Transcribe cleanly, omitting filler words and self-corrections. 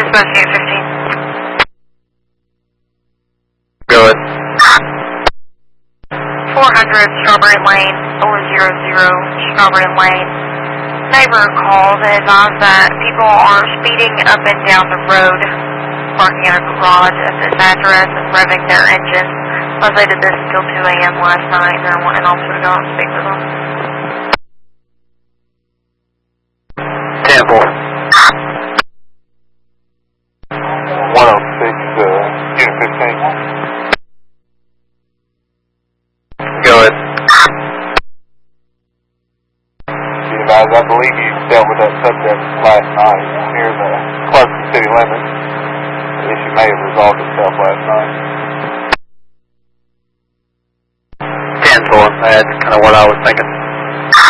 Dispatch unit 15. Go ahead. 400 Strawberry Lane, 400 Strawberry Lane. Neighbor called and advised that people are speeding up and down the road, parking in a garage at this address and revving their engines. Plus, they did this until 2 a.m. last night, and I want an officer to go and speak with them. 10-4. 106, unit 15. Go ahead. Guys, I believe you dealt with that subject last night near the Clarkson city limits. The issue may have resolved itself last night. 10-4. That's kind of what I was thinking.